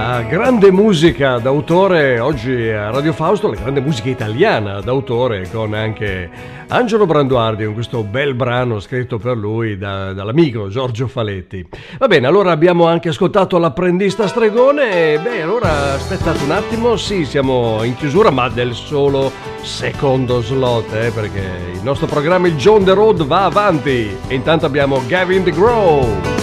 La grande musica d'autore oggi a Radio Fausto, la grande musica italiana d'autore con anche Angelo Branduardi con questo bel brano scritto per lui dall'amico Giorgio Faletti. Va bene, allora abbiamo anche ascoltato L'apprendista stregone. Beh, allora aspettate un attimo, sì, siamo in chiusura ma del solo secondo slot, perché il nostro programma il John the Road va avanti e intanto abbiamo Gavin DeGraw.